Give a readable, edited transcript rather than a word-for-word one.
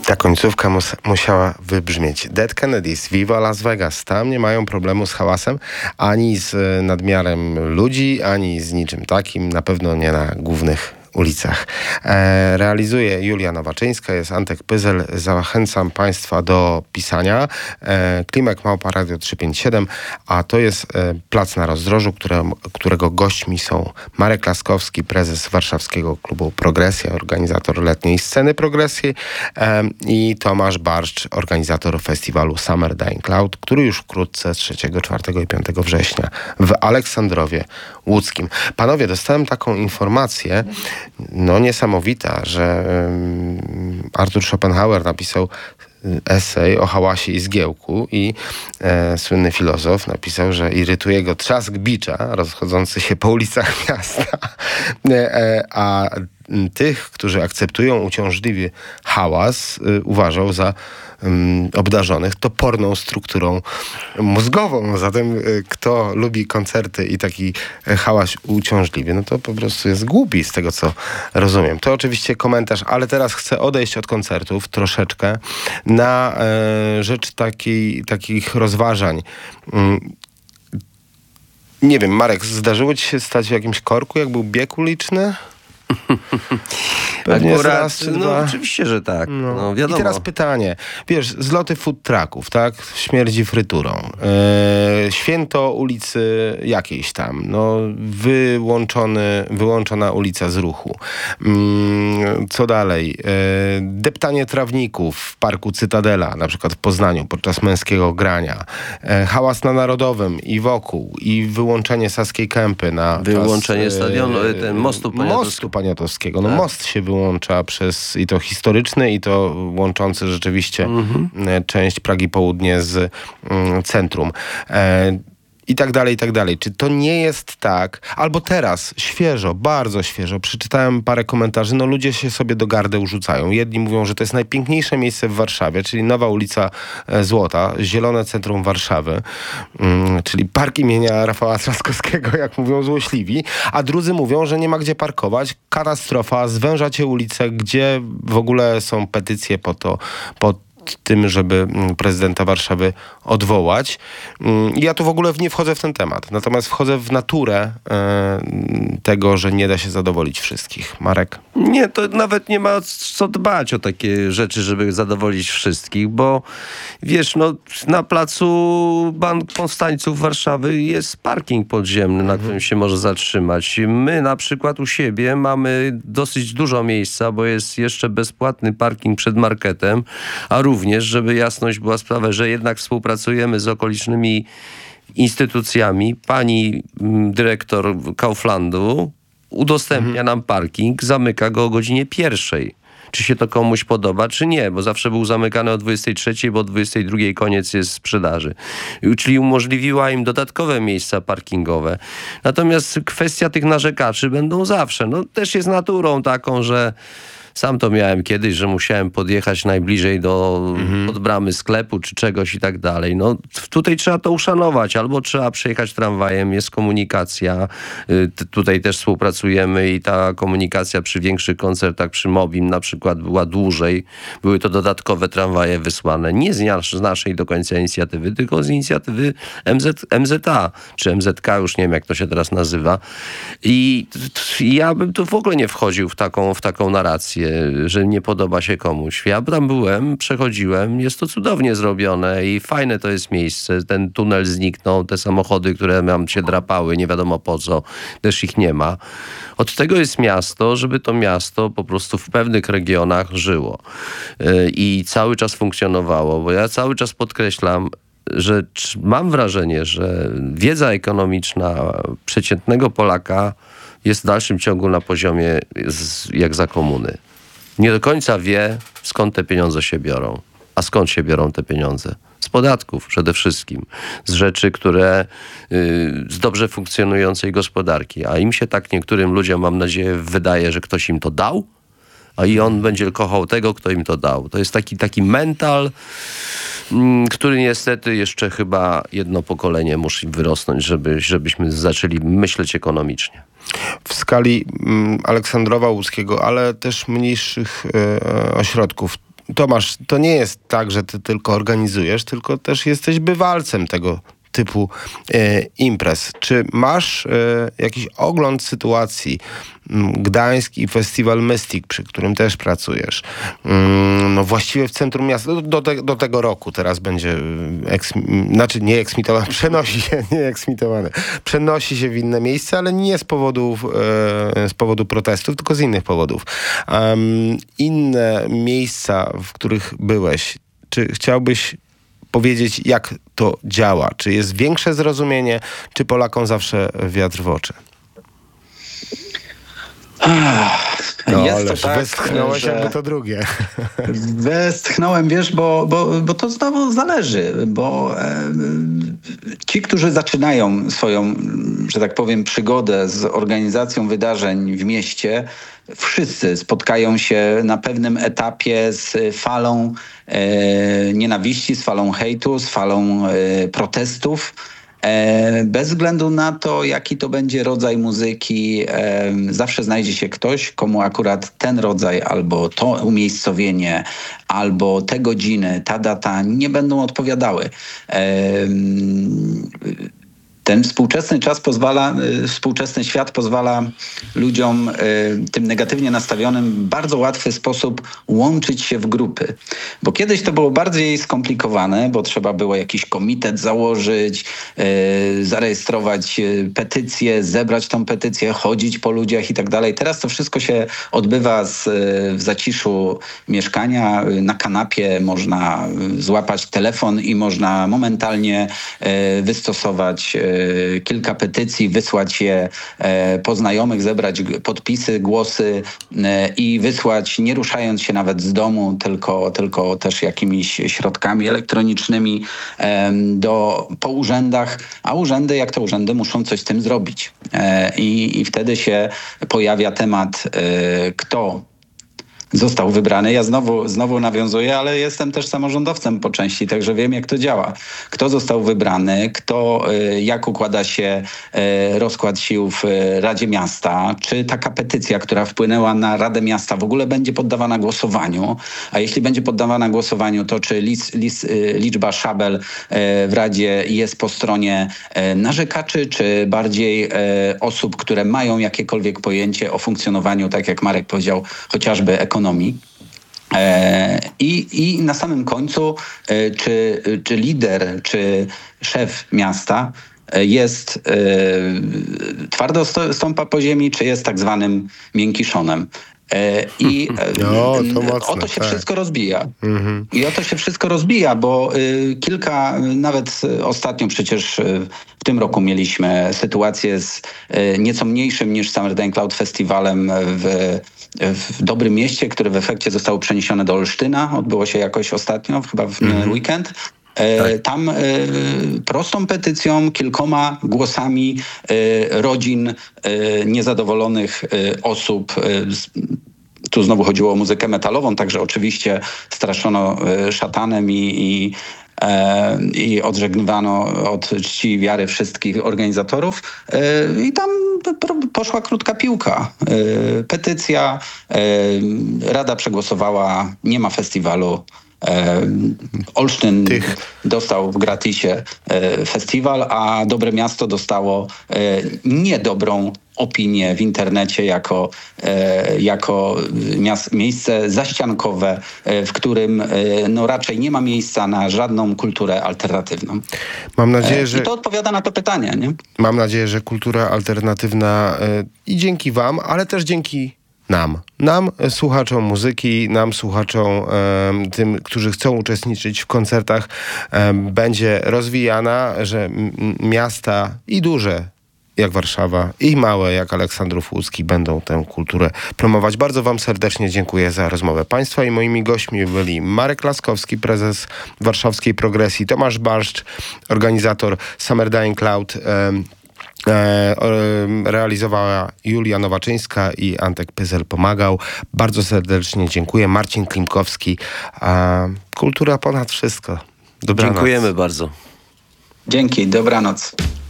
Ta końcówka musiała wybrzmieć. Dead Kennedys, Viva Las Vegas. Tam nie mają problemu z hałasem, ani z nadmiarem ludzi, ani z niczym takim. Na pewno nie na głównych ulicach. Realizuje Julia Nowaczyńska, jest Antek Pyzel. Zachęcam Państwa do pisania. Klimek Małpa Radio 357, a to jest Plac na Rozdrożu, którego gośćmi są Marek Laskowski, prezes Warszawskiego Klubu Progresja, organizator letniej sceny Progresji, i Tomasz Barszcz, organizator festiwalu Summer Dying Cloud, który już wkrótce 3, 4 i 5 września w Aleksandrowie Łódzkim. Panowie, dostałem taką informację, niesamowita, że Arthur Schopenhauer napisał esej o hałasie i zgiełku i słynny filozof napisał, że irytuje go trzask bicza rozchodzący się po ulicach miasta, a tych, którzy akceptują uciążliwy hałas, uważał za obdarzonych toporną strukturą mózgową. Zatem kto lubi koncerty i taki hałas uciążliwy, to po prostu jest głupi, z tego co rozumiem. To oczywiście komentarz, ale teraz chcę odejść od koncertów troszeczkę na rzecz takich rozważań. Nie wiem, Marek, zdarzyło ci się stać w jakimś korku, jak był bieg uliczny? Pewnie akurat, raz czy dwa. Oczywiście, że tak. Wiadomo. I teraz pytanie. Wiesz, zloty food trucków, tak? Śmierdzi fryturą. Święto ulicy jakiejś tam. Wyłączona ulica z ruchu. Co dalej? Deptanie trawników w parku Cytadela, na przykład w Poznaniu, podczas męskiego grania. Hałas na Narodowym i wokół. I wyłączenie Saskiej Kępy na wyłączenie stadionu, mostu Poniatowskiego. Most się wyłącza i to historyczny, i to łączący rzeczywiście część Pragi Południe z centrum. I tak dalej, i tak dalej. Czy to nie jest tak? Albo teraz, świeżo, bardzo świeżo, przeczytałem parę komentarzy, ludzie się sobie do gardeł rzucają. Jedni mówią, że to jest najpiękniejsze miejsce w Warszawie, czyli nowa ulica Złota, zielone centrum Warszawy, czyli park imienia Rafała Trzaskowskiego, jak mówią złośliwi, a drudzy mówią, że nie ma gdzie parkować, katastrofa, zwężacie ulicę, gdzie w ogóle są petycje po tym, żeby prezydenta Warszawy odwołać. Ja tu w ogóle nie wchodzę w ten temat. Natomiast wchodzę w naturę tego, że nie da się zadowolić wszystkich. Marek? Nie, to nawet nie ma co dbać o takie rzeczy, żeby zadowolić wszystkich, bo wiesz, na placu Bank Powstańców Warszawy jest parking podziemny, na którym się może zatrzymać. My na przykład u siebie mamy dosyć dużo miejsca, bo jest jeszcze bezpłatny parking przed marketem, a również, żeby jasność była sprawa, że jednak współpracujemy z okolicznymi instytucjami. Pani dyrektor Kauflandu udostępnia nam parking, zamyka go o godzinie 1:00. Czy się to komuś podoba, czy nie, bo zawsze był zamykany o 23:00, bo o 22:00 koniec jest sprzedaży. Czyli umożliwiła im dodatkowe miejsca parkingowe. Natomiast kwestia tych narzekaczy będą zawsze. Też jest naturą taką, że sam to miałem kiedyś, że musiałem podjechać najbliżej pod bramy sklepu czy czegoś i tak dalej. Tutaj trzeba to uszanować. Albo trzeba przejechać tramwajem, jest komunikacja. Tutaj też współpracujemy i ta komunikacja przy większych koncertach, przy Mobim na przykład była dłużej. Były to dodatkowe tramwaje wysłane. Nie z naszej do końca inicjatywy, tylko z inicjatywy MZA, czy MZK, już nie wiem jak to się teraz nazywa. I ja bym tu w ogóle nie wchodził w taką narrację, że nie podoba się komuś. Ja tam byłem, przechodziłem, jest to cudownie zrobione i fajne to jest miejsce. Ten tunel zniknął, te samochody, które nam się drapały, nie wiadomo po co, też ich nie ma. Od tego jest miasto, żeby to miasto po prostu w pewnych regionach żyło i cały czas funkcjonowało, bo ja cały czas podkreślam, że mam wrażenie, że wiedza ekonomiczna przeciętnego Polaka jest w dalszym ciągu na poziomie jak za komuny. Nie do końca wie, skąd te pieniądze się biorą. A skąd się biorą te pieniądze? Z podatków przede wszystkim. Z rzeczy, z dobrze funkcjonującej gospodarki. A im się tak niektórym ludziom, mam nadzieję, wydaje, że ktoś im to dał, a i on będzie kochał tego, kto im to dał. To jest taki mental, który niestety jeszcze chyba jedno pokolenie musi wyrosnąć, żebyśmy zaczęli myśleć ekonomicznie. W skali Aleksandrowa Łódzkiego, ale też mniejszych ośrodków, Tomasz, to nie jest tak, że ty tylko organizujesz, tylko też jesteś bywalcem tego typu imprez. Czy masz jakiś ogląd sytuacji? Gdańsk i festiwal Mystic, przy którym też pracujesz. No właściwie w centrum miasta, do tego roku teraz będzie nie eksmitowane, przenosi się w inne miejsce, ale nie z powodu protestów, tylko z innych powodów. Inne miejsca, w których byłeś, czy chciałbyś powiedzieć, jak to działa? Czy jest większe zrozumienie, czy Polakom zawsze wiatr w oczy? Jest to tak, westchnąłeś jakby to drugie. Westchnąłem, wiesz, bo to znowu zależy, bo ci, którzy zaczynają swoją, że tak powiem, przygodę z organizacją wydarzeń w mieście, wszyscy spotkają się na pewnym etapie z falą nienawiści, z falą hejtu, z falą protestów. Bez względu na to, jaki to będzie rodzaj muzyki, zawsze znajdzie się ktoś, komu akurat ten rodzaj albo to umiejscowienie, albo te godziny, ta data nie będą odpowiadały. Ten współczesny świat pozwala ludziom tym negatywnie nastawionym w bardzo łatwy sposób łączyć się w grupy. Bo kiedyś to było bardziej skomplikowane, bo trzeba było jakiś komitet założyć, zarejestrować petycję, zebrać tą petycję, chodzić po ludziach i tak dalej. Teraz to wszystko się odbywa w zaciszu mieszkania. Na kanapie można złapać telefon i można momentalnie wystosować kilka petycji, wysłać je po znajomych, zebrać podpisy, głosy i wysłać, nie ruszając się nawet z domu, tylko też jakimiś środkami elektronicznymi po urzędach, a urzędy, jak to urzędy, muszą coś z tym zrobić. I wtedy się pojawia temat, kto został wybrany. Ja znowu nawiązuję, ale jestem też samorządowcem po części, także wiem, jak to działa. Kto został wybrany, jak układa się rozkład sił w Radzie Miasta, czy taka petycja, która wpłynęła na Radę Miasta, w ogóle będzie poddawana głosowaniu, a jeśli będzie poddawana głosowaniu, to czy liczba szabel w Radzie jest po stronie narzekaczy, czy bardziej osób, które mają jakiekolwiek pojęcie o funkcjonowaniu, tak jak Marek powiedział, chociażby ekonomii. I na samym końcu, czy lider, czy szef miasta jest twardo stąpa po ziemi, czy jest tak zwanym miękiszonem. O to się wszystko rozbija. I o to się wszystko rozbija, bo nawet ostatnio przecież w tym roku mieliśmy sytuację z nieco mniejszym niż Summer Dance Cloud festiwalem w Dobrym Mieście, które w efekcie zostało przeniesione do Olsztyna. Odbyło się jakoś ostatnio, chyba w miniony weekend. Tam prostą petycją, kilkoma głosami rodzin niezadowolonych osób. Tu znowu chodziło o muzykę metalową, także oczywiście straszono szatanem i odżegnywano od czci i wiary wszystkich organizatorów. I tam poszła krótka piłka. Petycja, Rada przegłosowała, nie ma festiwalu. Olsztyn dostał w gratisie festiwal, a Dobre Miasto dostało niedobrą opinię w internecie jako miejsce zaściankowe, w którym raczej nie ma miejsca na żadną kulturę alternatywną. Mam nadzieję, że... I to odpowiada na to pytanie, nie? Mam nadzieję, że kultura alternatywna i dzięki wam, ale też dzięki nam, słuchaczom muzyki, nam, słuchaczom, tym, którzy chcą uczestniczyć w koncertach, będzie rozwijana, że miasta i duże, jak Warszawa, i małe, jak Aleksandrów Łódzki, będą tę kulturę promować. Bardzo wam serdecznie dziękuję za rozmowę. Państwa i moimi gośćmi byli Marek Laskowski, prezes warszawskiej Progresji, Tomasz Barszcz, organizator Summer Dance Cloud, realizowała Julia Nowaczyńska i Antek Pyzel pomagał. Bardzo serdecznie dziękuję. Marcin Klimkowski. Kultura ponad wszystko. Dobranoc. Dziękujemy bardzo. Dzięki, dobranoc.